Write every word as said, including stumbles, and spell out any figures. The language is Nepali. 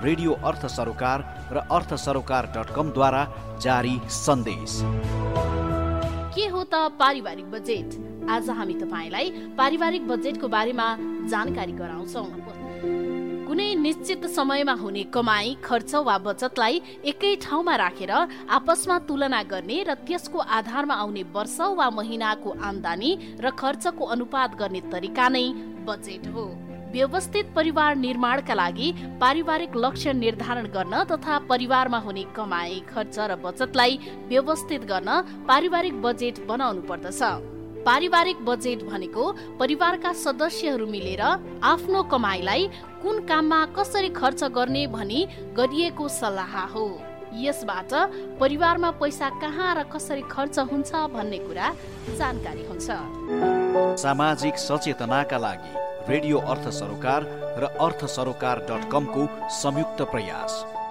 रेडियो अर्थ सरोकार र अर्थ सरोकार डट कमद्वारा जारी सन्देश। के हो त पारिवारिक बजेट? आज हामी तपाईलाई पारिवारिक बजेटको बारेमा जानकारी गराउँछौँ। कुनै निश्चित समयमा हुने कमाई, खर्च वा बचतलाई एकै ठाउँमा राखेर आपसमा तुलना गर्ने र त्यसको आधारमा आउने वर्ष वा महिनाको आम्दानी र खर्चको अनुपात गर्ने तरिका नै बजेट हो। व्यवस्थित परिवार निर्माणका लागि पारिवारिक लक्ष्य निर्धारण गर्न तथा परिवारमा हुने कमाई, खर्च र बचतलाई व्यवस्थित गर्न पारिवारिक बजेट बनाउनु पर्दछ। पारिवारिक बजेट भनेको परिवारका सदस्यहरू मिलेर आफ्नो कमाईलाई कुन काममा कसरी खर्च गर्ने भनी गरिएको सल्लाह हो। यसबाट परिवारमा पैसा कहाँ र कसरी खर्च हुन्छ भन्ने कुरा जानकारी हुन्छ। सामाजिक सचेतनाका लागि रेडियो अर्थ सरोकार र अर्थ सरोकार डट कमको संयुक्त प्रयास।